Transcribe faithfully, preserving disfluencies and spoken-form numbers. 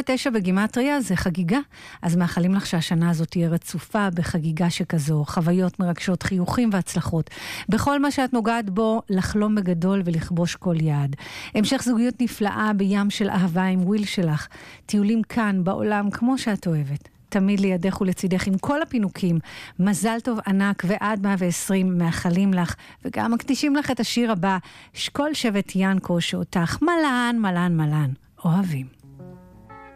ותשע בגימטריה זה חגיגה, אז מאחלים לך שהשנה הזאת תהיה רצופה בחגיגה שכזו, חוויות מרגשות, חיוכים והצלחות. בכל מה שאת נוגעת בו, לחלום בגדול ולכבוש כל יעד. המשך זוגיות נפלאה בים של אהבה עם וויל שלך. טיולים כאן בעולם כמו שאת אוהבת. תמיד לידך ולצידך עם כל הפינוקים. מזל טוב ענק ועד מאה ועשרים מאחלים לך, וגם מקדישים לך את השיר הבא, שכל שבט ינקו שאותך מלן, מלן, מלן. אוהבים.